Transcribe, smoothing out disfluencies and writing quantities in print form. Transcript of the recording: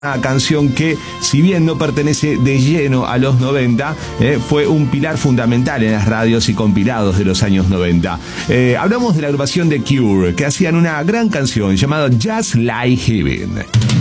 Una canción que, si bien no pertenece de lleno a los 90, fue un pilar fundamental en las radios y compilados de los años 90. Hablamos de la agrupación The Cure, que hacían una gran canción llamada Just Like Heaven.